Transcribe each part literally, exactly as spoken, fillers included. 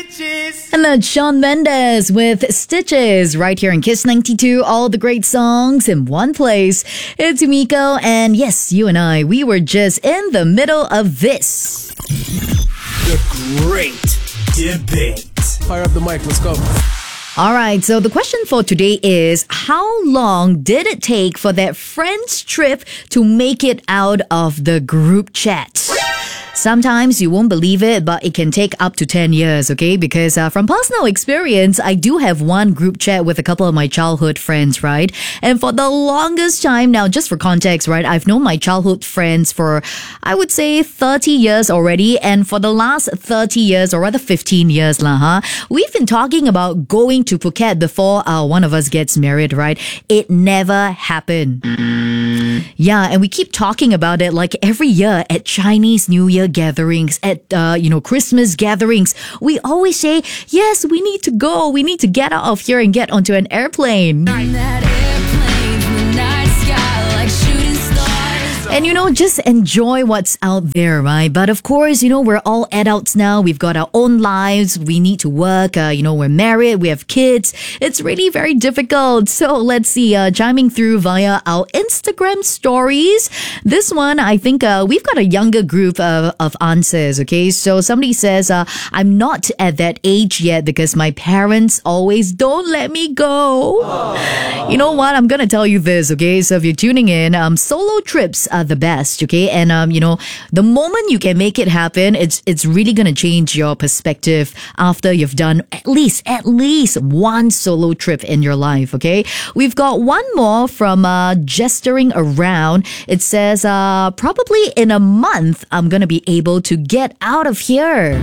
Stitches. And that's Shawn Mendes with Stitches right here in Kiss ninety-two. All the great songs in one place. It's Miko, and yes, you and I, we were just in the middle of this. The great debate. Fire up the mic, let's go. All right, so the question for today is, how long did it take for that friend's trip to make it out of the group chat? Sometimes you won't believe it, but it can take up to ten years, okay? Because uh, from personal experience, I do have one group chat with a couple of my childhood friends, right? And for the longest time now, just for context, right? I've known my childhood friends for, I would say, thirty years already. And for the last thirty years, or rather fifteen years, lah, huh? We've been talking about going to Phuket before uh, one of us gets married, right? It never happened. Yeah, and we keep talking about it like every year at Chinese New Year gatherings, at, uh, you know, Christmas gatherings. We always say, yes, we need to go. We need to get out of here and get onto an airplane. That airplane from the night sky like shooting stars. And, you know, just enjoy what's out there, right? But of course, you know, we're all adults now. We've got our own lives. We need to work. Uh, you know, we're married. We have kids. It's really very difficult. So let's see, uh, chiming through via our Instagram stories. This one, I think uh, we've got a younger group of, of answers, okay? So somebody says, uh, I'm not at that age yet because my parents always don't let me go. Aww. You know what? I'm going to tell you this, okay? So if you're tuning in, um, solo trips are the best, okay? And, um, you know, the moment you can make it happen, it's it's really going to change your perspective after you've done at least, at least one solo trip in your life, okay? We've got one more from uh, Gesturing Around. It says, uh, probably in a month, I'm going to be able to get out of here.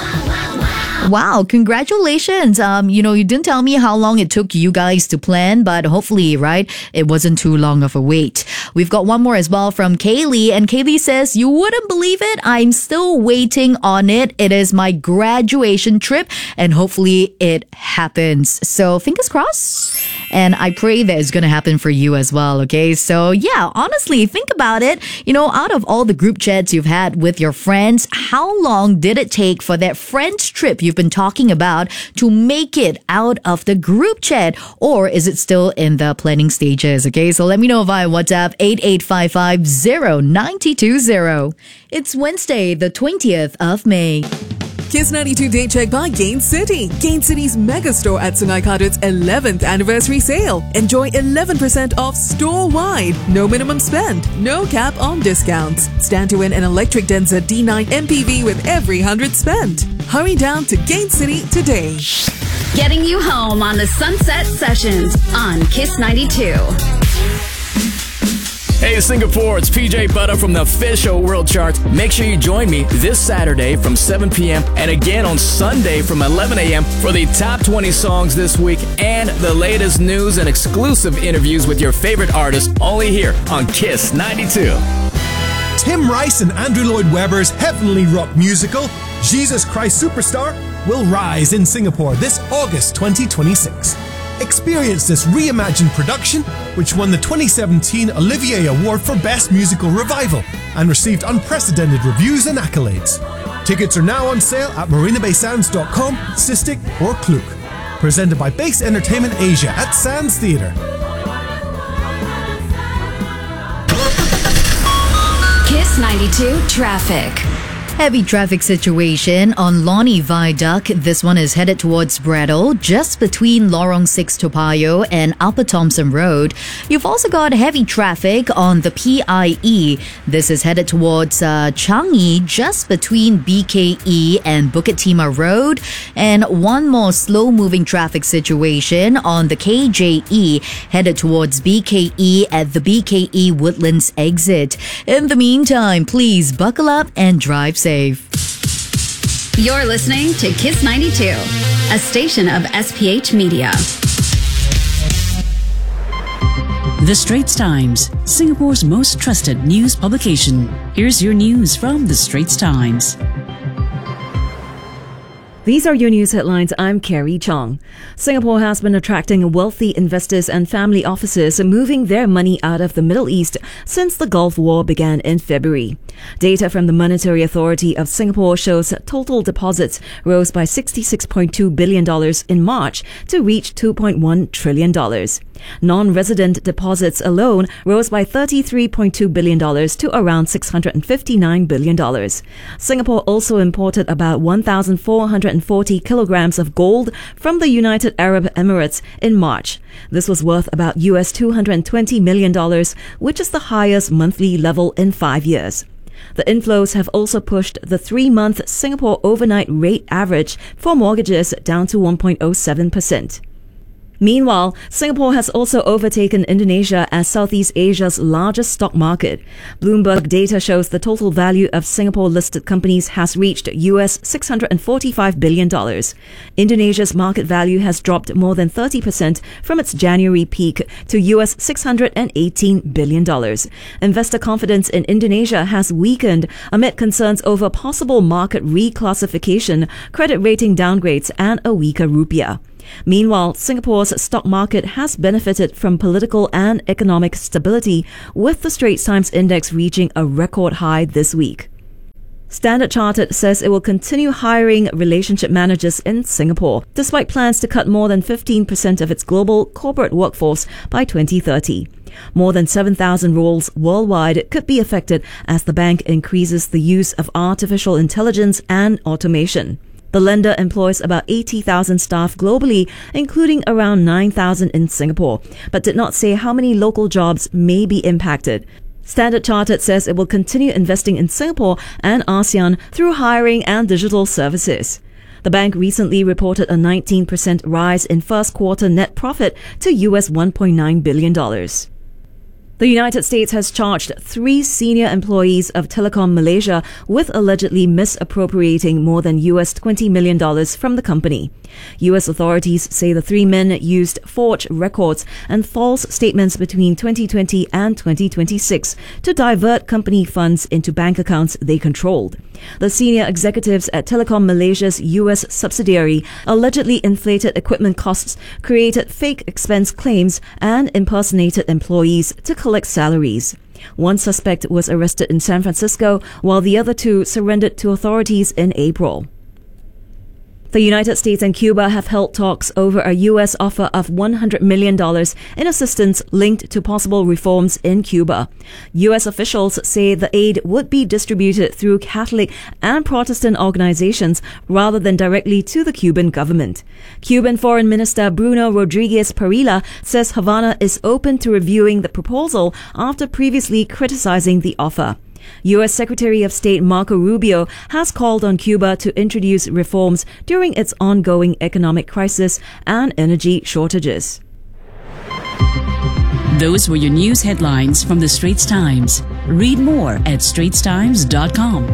Wow, congratulations. Um, you know, you didn't tell me how long it took you guys to plan, but hopefully, right, it wasn't too long of a wait. We've got one more as well from Kaylee, and Kaylee says, you wouldn't believe it, I'm still waiting on it. It is my graduation trip, and hopefully it happens. So, fingers crossed. And I pray that it's going to happen for you as well, okay? So, yeah, honestly, think about it. You know, out of all the group chats you've had with your friends, how long did it take for that friend's trip you've been talking about to make it out of the group chat? Or is it still in the planning stages, okay? So let me know via WhatsApp eight eight five five zero nine two zero. It's Wednesday, the twentieth of May. Kiss ninety-two Date Check by Gain City. Gain City's mega store at Sungai Kadut's eleventh anniversary sale. Enjoy eleven percent off store-wide. No minimum spend. No cap on discounts. Stand to win an electric Denza D nine M P V with every one hundred spent. Hurry down to Gain City today. Getting you home on the Sunset Sessions on Kiss ninety-two. Hey Singapore, it's P J Butter from the official World Chart. Make sure you join me this Saturday from seven p.m. and again on Sunday from eleven a.m. for the top twenty songs this week and the latest news and exclusive interviews with your favorite artists only here on Kiss ninety-two. Tim Rice and Andrew Lloyd Webber's heavenly rock musical, Jesus Christ Superstar, will rise in Singapore this August twenty twenty-six. Experience this reimagined production, which won the twenty seventeen Olivier Award for Best Musical Revival and received unprecedented reviews and accolades. Tickets are now on sale at marina bay sands dot com, Sistik or Klook. Presented by Base Entertainment Asia at Sands Theatre. Kiss ninety-two Traffic. Heavy traffic situation on Lornie Viaduct. This one is headed towards Brattle, just between Lorong six Toa Payoh and Upper Thomson Road. You've also got heavy traffic on the P I E. This is headed towards uh, Changi, just between B K E and Bukit Timah Road. And one more slow-moving traffic situation on the K J E, headed towards B K E at the B K E Woodlands exit. In the meantime, please buckle up and drive safe. You're listening to Kiss ninety-two, a station of S P H Media. The Straits Times, Singapore's most trusted news publication. Here's your news from The Straits Times. These are your news headlines. I'm Carrie Chong. Singapore has been attracting wealthy investors and family offices moving their money out of the Middle East since the Gulf War began in February. Data from the Monetary Authority of Singapore shows total deposits rose by sixty-six point two billion dollars in March to reach two point one trillion dollars. Non-resident deposits alone rose by thirty-three point two billion dollars to around six hundred fifty-nine billion dollars. Singapore also imported about one thousand four hundred forty kilograms of gold from the United Arab Emirates in March. This was worth about U S two hundred twenty million dollars, which is the highest monthly level in five years. The inflows have also pushed the three-month Singapore overnight rate average for mortgages down to one point zero seven percent. Meanwhile, Singapore has also overtaken Indonesia as Southeast Asia's largest stock market. Bloomberg data shows the total value of Singapore-listed companies has reached U S six hundred forty-five billion dollars. Indonesia's market value has dropped more than thirty percent from its January peak to U S six hundred eighteen billion dollars. Investor confidence in Indonesia has weakened amid concerns over possible market reclassification, credit rating downgrades, and a weaker rupiah. Meanwhile, Singapore's stock market has benefited from political and economic stability, with the Straits Times Index reaching a record high this week. Standard Chartered says it will continue hiring relationship managers in Singapore, despite plans to cut more than fifteen percent of its global corporate workforce by twenty thirty. More than seven thousand roles worldwide could be affected as the bank increases the use of artificial intelligence and automation. The lender employs about eighty thousand staff globally, including around nine thousand in Singapore, but did not say how many local jobs may be impacted. Standard Chartered says it will continue investing in Singapore and ASEAN through hiring and digital services. The bank recently reported a nineteen percent rise in first quarter net profit to U S one point nine billion dollars. The United States has charged three senior employees of Telekom Malaysia with allegedly misappropriating more than U S twenty million dollars from the company. U S authorities say the three men used forged records and false statements between twenty twenty and twenty twenty-six to divert company funds into bank accounts they controlled. The senior executives at Telekom Malaysia's U S subsidiary allegedly inflated equipment costs, created fake expense claims, and impersonated employees to collect salaries. One suspect was arrested in San Francisco, while the other two surrendered to authorities in April. The United States and Cuba have held talks over a U S offer of one hundred million dollars in assistance linked to possible reforms in Cuba. U S officials say the aid would be distributed through Catholic and Protestant organizations rather than directly to the Cuban government. Cuban Foreign Minister Bruno Rodriguez Parilla says Havana is open to reviewing the proposal after previously criticizing the offer. U S Secretary of State Marco Rubio has called on Cuba to introduce reforms during its ongoing economic crisis and energy shortages. Those were your news headlines from the Straits Times. Read more at straits times dot com.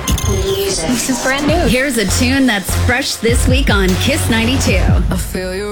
This is brand new. Here's a tune that's fresh this week on Kiss ninety-two. I feel you.